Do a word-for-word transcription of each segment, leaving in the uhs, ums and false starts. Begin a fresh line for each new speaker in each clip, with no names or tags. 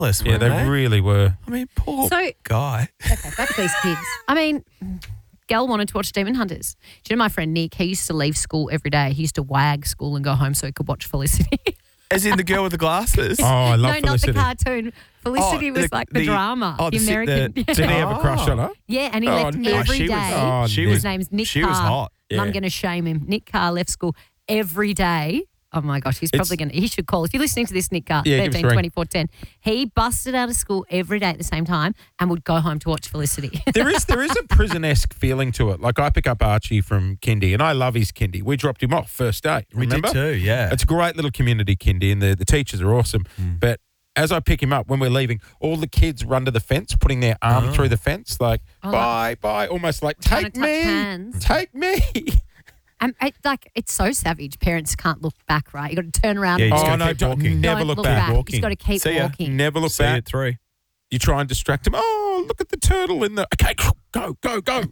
Yeah, they, they really were.
I mean, poor
So-
guy.
Okay, back to these kids. I mean, Gel wanted to watch Demon Hunters. Do you know my friend Nick? He used to leave school every day. He used to wag school and go home so he could watch Felicity.
As in the girl with the glasses.
Oh, I love
no,
Felicity.
not the cartoon. Felicity
Oh,
was
the-
like the,
the-
drama,
oh,
the
the-
American.
the-
yeah.
Did he have a crush on her?
Yeah, and he
Oh,
left
no,
every
she
day.
was-
oh,
she
His
was-
name's Nick
she
Carr.
was hot.
And I'm
Yeah.
going to shame him. Nick Carr left school every day. Oh, my gosh. He's
It's-
probably going to, he should call. If you're listening to this, Nick Carr,
Yeah, give us a
thirteen
ring.
twenty-four ten. He busted out of school every day at the same time and would go home to watch Felicity.
There is there is a prison-esque feeling to it. Like I pick up Archie from kindy, and I love his kindy. We dropped him off first day.
We
Remember?
did too, yeah.
It's a great little community kindy, and the, the teachers are awesome.
Mm.
But as I pick him up, when we're leaving, all the kids run to the fence, putting their arm
Oh.
through the fence, like,
Oh,
bye, bye, almost like,
Trying
take
to touch
me,
hands.
take me.
And it, like, it's so savage. Parents can't look back, right? You got to turn around.
Yeah,
and
you just
Oh,
gotta
no,
keep
don't,
walking.
never
don't
look,
look
back.
back. You
walking.
just got to keep
See ya.
walking.
Never look
See
back.
it through.
You try and distract him. Oh, look at the turtle in the. Okay, go, go, go.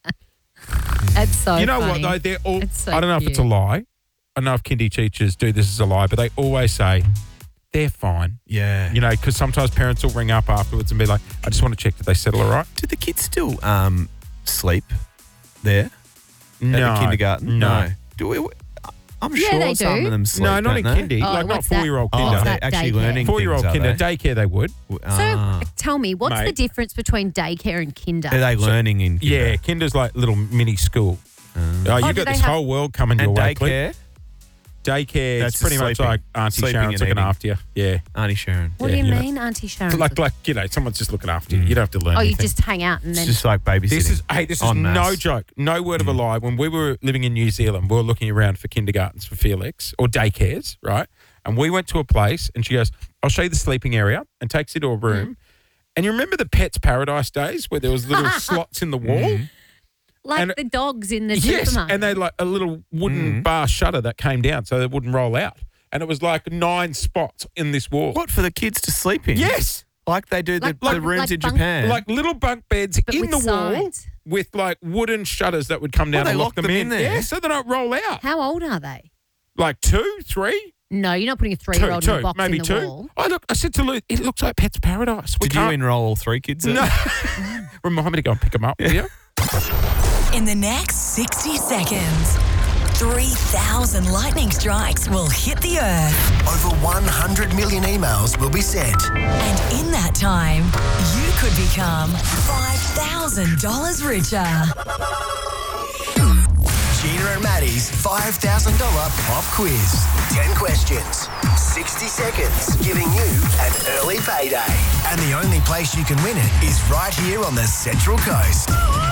It's so
you know
funny.
what, though? They're all.
It's so
I don't know if it's a
cute.
lie. I don't know if kindy teachers do this as a lie, but they always say they're fine.
Yeah.
You know, because sometimes parents will ring up afterwards and be like, I just want to check that they settle all right.
Do the kids still um, sleep there
No.
at the kindergarten?
No.
Do we? I'm
Yeah,
sure
they
some
do.
of them sleep.
No, not in
don't they?
kindy.
Oh,
like, not
what's that?
four-year-old
Oh,
kinder.
What's
they're
that
actually
daycare?
learning
Four-year-old
things, are
kinder.
they?
Daycare, they would.
So
Ah.
tell me, what's the
Mate.
difference between daycare and kinder?
Are they learning in kinder?
Yeah, kinder's like little mini school. Oh,
Oh,
you've
do
got
they
this
have-
whole world coming
And
your way, Cliff.
daycare?
Daycare,
That's
it's pretty much
sleeping.
like Auntie
Sleeping
Sharon's
and
looking
eating.
after you. Yeah.
Auntie Sharon.
What
Yeah,
do you
you know.
mean, Auntie Sharon?
Like, like you know, someone's just looking after you.
Mm.
You don't have to learn
oh, you
anything.
just hang out and
It's
then.
just like babysitting.
This is hey, this is
En
no
masse.
joke, no word of
Mm.
a lie. When we were living in New Zealand, we were looking around for kindergartens for Felix or daycares, right? And we went to a place, and she goes, "I'll show you the sleeping area," and takes you to a room. And you remember the Pets Paradise days where there was little slots in the wall?
Mhm.
like
and-
the dogs in the
Yes,
supermarket.
and they like a little wooden
Mm.
bar shutter that came down so they wouldn't roll out. And it was like nine spots in this wall.
What, for the kids to sleep in?
Yes.
Like they do the,
Like-
the
like-
rooms
like
in
bunk-
Japan.
Like little bunk beds
But
in
with
the wall
sides.
with like wooden shutters that would come
Well,
down
they
and
lock
lock them,
them
in.
in there.
Yeah, so they don't roll out.
How old are they?
Like two, three?
No, you're not putting a
Two,
three-year-old in
two,
a box
maybe
in the
two.
wall.
I look. I said to Lou, it looks like Pets Paradise. We
Did you
can't-
enroll all three kids? in?
No. Remind me to go and pick them up, will you?
In the next sixty seconds, three thousand lightning strikes will hit the earth.
Over one hundred million emails will be sent.
And in that time, you could become five thousand dollars richer.
Gina and Maddie's five thousand dollars pop quiz. ten questions, sixty seconds, giving you an early payday. And the only place you can win it is right here on the Central Coast.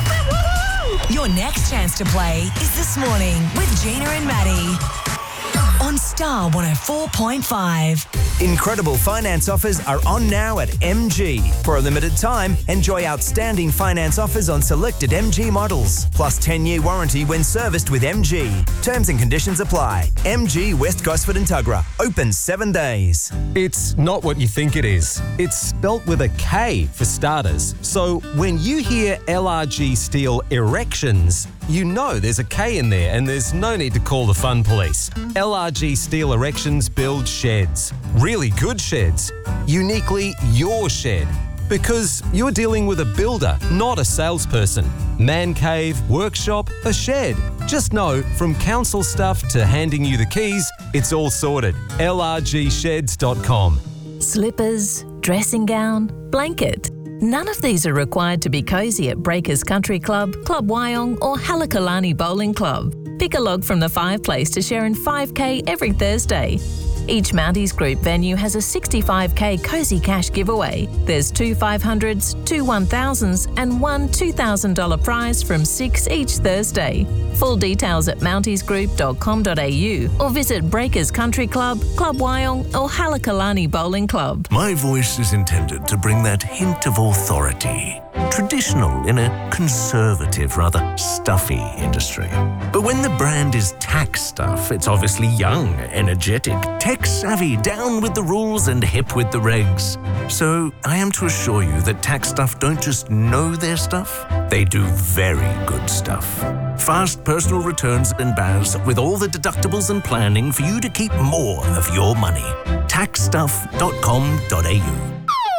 Your next chance to play is this morning with Gina and Maddie on Star one oh four point five.
Incredible finance offers are on now at M G. For a limited time, enjoy outstanding finance offers on selected M G models, plus ten-year warranty when serviced with M G. Terms and conditions apply. M G West Gosford and Tuggerah. Open seven days.
It's not what you think it is. It's spelt with a K for starters. So when you hear L R G Steel Erections, you know there's a K in there and there's no need to call the fun police. L R G Steel Erections build sheds. Really good sheds. Uniquely your shed. Because you're dealing with a builder, not a salesperson. Man cave, workshop, a shed. Just know, from council stuff to handing you the keys, it's all sorted. L R G sheds dot com.
Slippers, dressing gown, blanket. None of these are required to be cosy at Breakers Country Club, Club Wyong or Halakalani Bowling Club. Pick a log from the five place to share in five K every Thursday. Each Mounties Group venue has a sixty-five K Cozy Cash giveaway. There's two five hundreds, two one thousands and one two thousand dollars prize from six each Thursday. Full details at mounties group dot com dot a u or visit Breakers Country Club, Club Wyong or Halakalani Bowling Club.
My voice is intended to bring that hint of authority. Traditional in a conservative, rather stuffy industry. But when the brand is tax stuff, it's obviously young, energetic, tech-savvy, down with the rules and hip with the regs. So I am to assure you that tax stuff don't just know their stuff, they do very good stuff. Fast personal returns and B A S with all the deductibles and planning for you to keep more of your money. tax stuff dot com dot a u.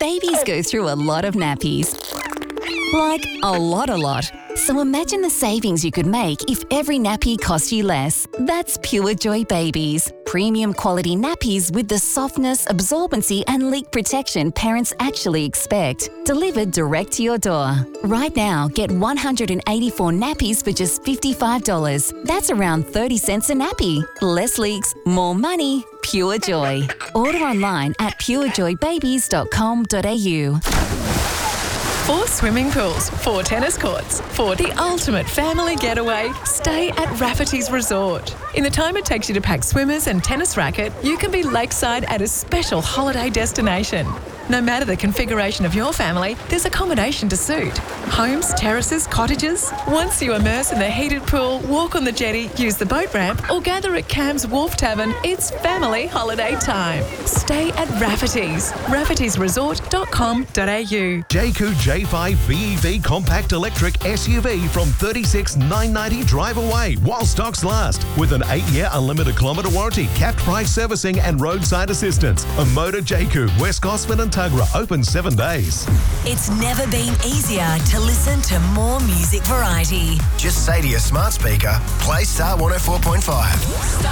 Babies go through a lot of nappies. Like, a lot, a lot. So imagine the savings you could make if every nappy cost you less. That's Pure Joy Babies. Premium quality nappies with the softness, absorbency and leak protection parents actually expect. Delivered direct to your door. Right now, get one hundred eighty-four nappies for just fifty-five dollars. That's around thirty cents a nappy. Less leaks, more money. Pure Joy. Order online at pure joy babies dot com dot a u.
Four swimming pools, four tennis courts, for the ultimate family getaway, stay at Rafferty's Resort. In the time it takes you to pack swimmers and tennis racket, you can be lakeside at a special holiday destination. No matter the configuration of your family, there's accommodation to suit. Homes, terraces, cottages. Once you immerse in the heated pool, walk on the jetty, use the boat ramp, or gather at Cam's Wharf Tavern, it's family holiday time. Stay at Rafferty's. raffertys resort dot com dot a u.
Jayco J five B E V Compact Electric S U V from thirty-six thousand nine hundred ninety drive away while stocks last. With an eight-year unlimited kilometre warranty, capped price servicing and roadside assistance. A Motor Jayco, West Gosford and Tuggerah, open seven days.
It's never been easier to listen to more music variety.
Just say to your smart speaker, play Star one oh four point five.